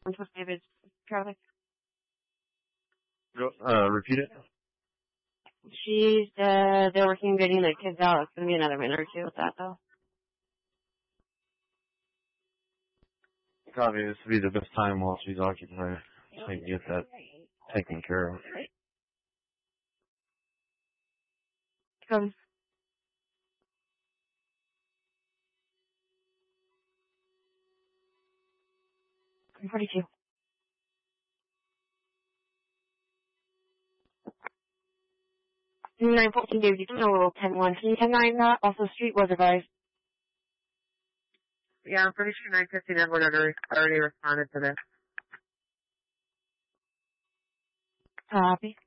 with David's traffic. Repeat it? They're working on getting the kids out. It's going to be another minute or two with that, though. Copy, this would be the best time while she's occupied so you can get that taken care of. Come. 42. 914 David, you can know 10-1. Can you 10-9 that? Also, street was advised. Yeah, I'm pretty sure 915 everyone already responded to this. Copy.